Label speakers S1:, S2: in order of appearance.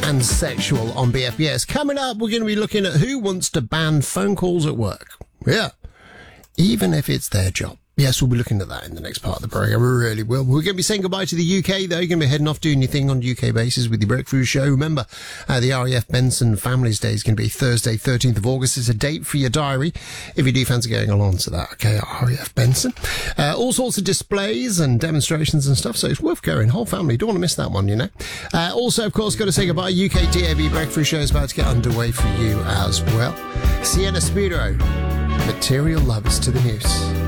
S1: and Sexual on BFBS. Coming up, we're going to be looking at who wants to ban phone calls at work. Yeah, even if it's their job. Yes, we'll be looking at that in the next part of the program. We really will. We're going to be saying goodbye to the UK, though. You're going to be heading off doing your thing on a UK basis with your Breakthrough Show. Remember, the RAF Benson Families Day is going to be Thursday, 13th of August. It's a date for your diary if you do fancy going along to that. Okay, RAF Benson. All sorts of displays and demonstrations and stuff, so it's worth going. Whole family. Don't want to miss that one, you know. Also, of course, got to say goodbye. UK DAB Breakthrough Show is about to get underway for you as well. Sienna Speedo. Material Lovers to the news.